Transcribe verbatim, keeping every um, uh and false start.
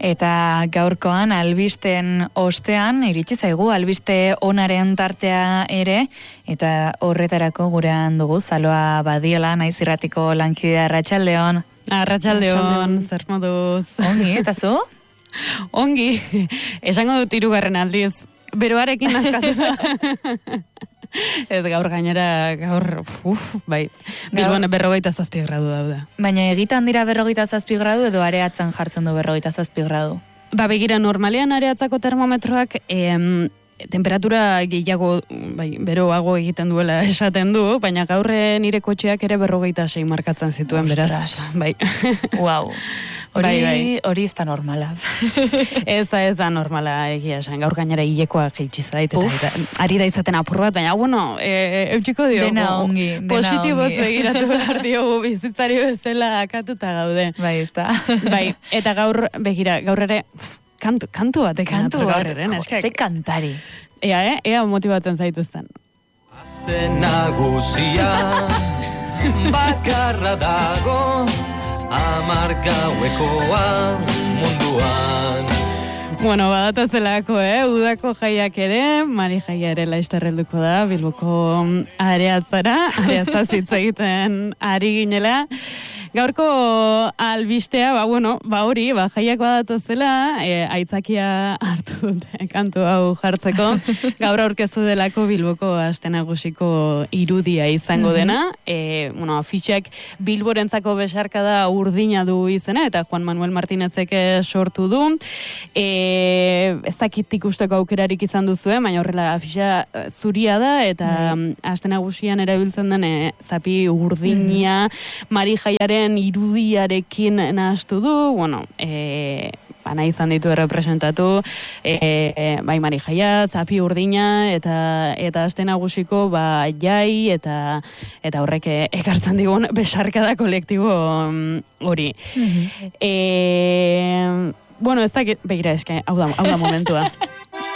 Eta gaurkoan albisten ostean iritsi zaigu albiste onaren tartea ere, eta horretarako gurean dugu Zaloa Badiola, Naiz Irratiko lankidea. Arratsaldeon. Arratsaldeon, zer moduz? Ongi, eta zu? Ongi, esango dut hirugarren aldiz, beroarekin nazkatu da. Ez gaur gainera, gaur, uf, bai, Bilbon berrogeita zazpi gradu daude. Baina egitan dira berrogeita zazpi gradu edo areatzen jartzen du berrogeita zazpi gradu? Ba, begira, normalean areatzako termometroak em, temperatura gehiago, bai, beroago egiten duela esaten du, baina gaur nire kotxeak ere berrogeita sei markatzen zituen, beraz. Bai. Wow. Hori, bai, bai. Hori ez da normala. Ez da, ez da normala egia esan. Gaur gainera hilekoa jeitsi zait, eta, eta ari da izaten apur bat, baina, bueno, e, eutxiko diogu. Dena ongi, dena positiboz ongi. begiratu behar diogu bizitzari bezala akatuta gaude. Bai, ez da. Bai, eta gaur, begira, gaur ere, kantu, kantu batek. Kantu gaur bat, ere, neskak. ze kantari. Ea, eh? Ea motibatzen zaituzten. Azte nagusia bakarra dago amar gauekoa munduan. Bueno, badatozelako, eh? Udako jaiak ere, Mari jaia ere laizter helduko da, Bilboko areatzara, areatza hitz egiten ari ginela. Gaurko albistea, ba, bueno, ba hori, ba, jaiak badatozela, e, aitzakia hartu dute kantu hau jartzeko. Gaur aurkeztu delako Bilboko aste nagusiko irudia izango dena. E, bueno, afitxak Bilborentzako besarkada urdina du izena, eta Juan Manuel Martinezek sortu du. E, ez dakit ikusteko aukerarik izan duzue, baina horrela afixa zuria da, eta mm. aste nagusian erabiltzen den e, zapi urdina, mm. Mari jaiaren irudiarekin nahastu du, bueno, e, bana izan ditu errepresentatu, e, bai Mari jaia, zapi urdina, eta eta aste nagusiko ba jai, eta eta horrek ekartzen digun besarkada kolektibo hori. Mm-hmm. E, bueno, ez dakit, begira eske, hau da, hau da momentua.